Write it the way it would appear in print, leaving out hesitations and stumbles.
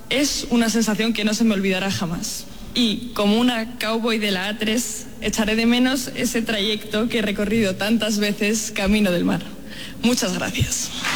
Es una sensación que no se me olvidará jamás. Y como una cowboy de la A3, echaré de menos ese trayecto que he recorrido tantas veces camino del mar. Muchas gracias.